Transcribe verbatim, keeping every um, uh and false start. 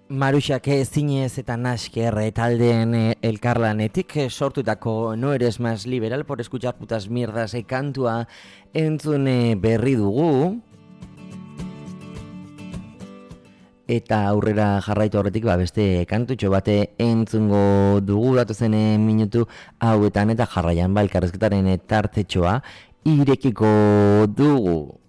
Maruxak zinez eta nasker taldeen elkarlanetik sortutako No eres más liberal por escuchar putas mierdas kantua entzun berri dugu. Eta aurrera jarraitu horretik ba, beste kantutxo bate entzungo dugu datozen minutu hauetan eta jarraian ba, elkarrezketaren tartetxoa irekiko dugu.